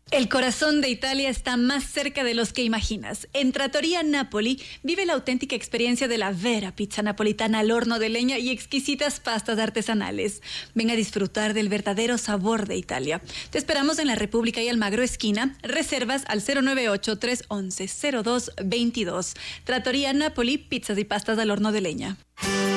El corazón de Italia está más cerca de los que imaginas. En Trattoria Napoli vive la auténtica experiencia de la vera pizza napolitana al horno de leña y exquisitas pastas artesanales. Ven a disfrutar del verdadero sabor de Italia. Te esperamos en la República y Almagro esquina. Reservas al 098-311-0222. Trattoria Napoli, pizzas y pastas al horno de leña.